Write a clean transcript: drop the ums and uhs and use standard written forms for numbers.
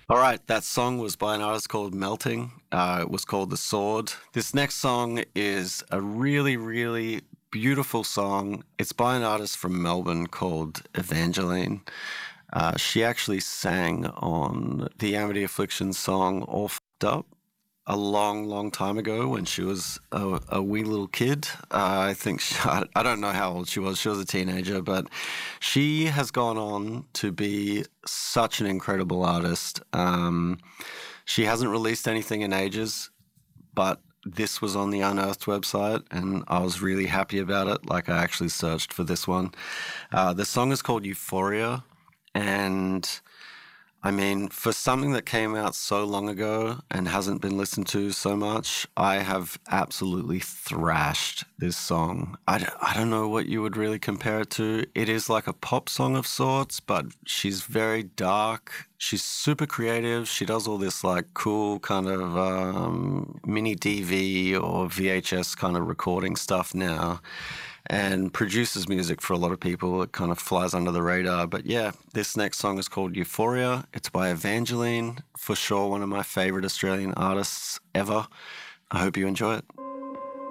All right, that song was by an artist called Melting. It was called The Sword. This next song is a really, really beautiful song. It's by an artist from Melbourne called Evangeline. She actually sang on the Amity Affliction song All Fucked Up a long, long time ago when she was a wee little kid. I think I don't know how old she was. She was a teenager, but she has gone on to be such an incredible artist. She hasn't released anything in ages, but this was on the Unearthed website, and I was really happy about it. Like, I actually searched for this one. The song is called Euphoria, and I mean, for something that came out so long ago and hasn't been listened to so much, I have absolutely thrashed this song. I don't know what you would really compare it to. It is like a pop song of sorts, but she's very dark. She's super creative. She does all this like cool kind of mini DV or VHS kind of recording stuff now and produces music for a lot of people. It kind of flies under the radar. But yeah, this next song is called Euphoria. It's by Evangeline, for sure one of my favorite Australian artists ever. I hope you enjoy it.